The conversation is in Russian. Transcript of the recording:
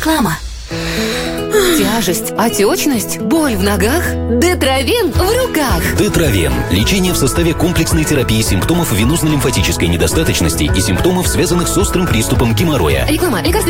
Реклама. Тяжесть, отечность, боль в ногах? Детравен в руках. Детравен. Лечение в составе комплексной терапии симптомов венозно-лимфатической недостаточности и симптомов, связанных с острым приступом геморроя. Реклама.